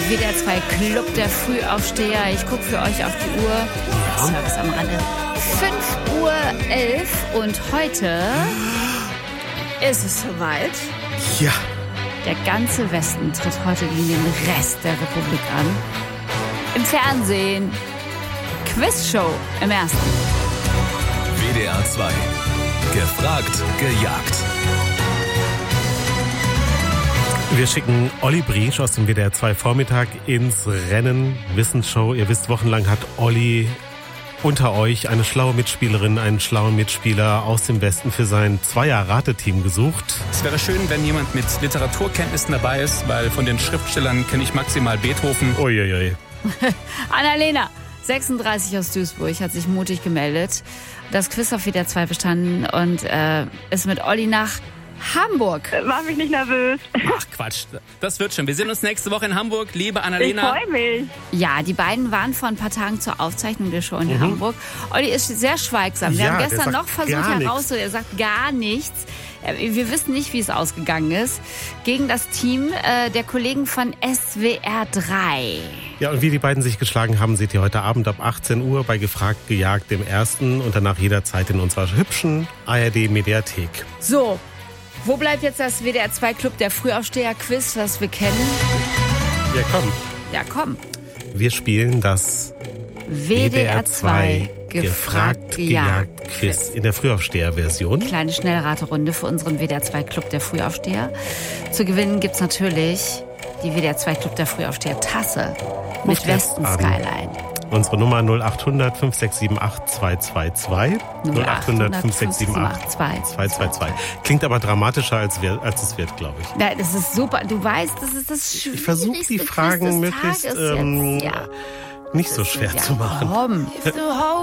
WDR 2 Club der Frühaufsteher. Ich gucke für euch auf die Uhr. Service am Rande. 5:11 Uhr und heute ist es soweit. Ja. Der ganze Westen tritt heute gegen den Rest der Republik an. Im Fernsehen. Quizshow im Ersten. WDR 2. Gefragt, gejagt. Wir schicken Olli Briesch aus dem WDR 2 Vormittag ins Rennen. Wissensshow. Ihr wisst, wochenlang hat Olli unter euch eine schlaue Mitspielerin, einen schlauen Mitspieler aus dem Westen für sein Zweier-Rateteam gesucht. Es wäre schön, wenn jemand mit Literaturkenntnissen dabei ist, weil von den Schriftstellern kenne ich maximal Beethoven. Uiuiui. Annalena, 36 aus Duisburg, hat sich mutig gemeldet. Das Quiz auf WDR 2 bestanden und ist mit Olli nach Hamburg. Mach mich nicht nervös. Ach Quatsch, das wird schon. Wir sehen uns nächste Woche in Hamburg, liebe Annalena. Ich freue mich. Ja, die beiden waren vor ein paar Tagen zur Aufzeichnung der Show in Hamburg. Olli ist sehr schweigsam. Wir haben gestern noch versucht herauszufinden, er sagt gar nichts. Wir wissen nicht, wie es ausgegangen ist. Gegen das Team der Kollegen von SWR 3. Ja, und wie die beiden sich geschlagen haben, seht ihr heute Abend ab 18 Uhr bei Gefragt, gejagt, dem Ersten und danach jederzeit in unserer hübschen ARD-Mediathek. So, wo bleibt jetzt das WDR 2 Club der Frühaufsteher-Quiz, was wir kennen? Ja, komm. Ja, komm. Wir spielen das WDR 2 Gefragt, gejagt Quiz in der Frühaufsteher-Version. Kleine Schnellraterunde für unseren WDR 2 Club der Frühaufsteher. Zu gewinnen gibt's natürlich die WDR 2 Club der Frühaufsteher Tasse mit Westen Skyline. Unsere Nummer 0800 5678 222. 0800 5678 222. Klingt aber dramatischer, als es wird, glaube ich. Ja, das ist super. Du weißt, das ist das Schwierigste. Ich versuche die Fragen möglichst nicht so schwer zu machen. Komm.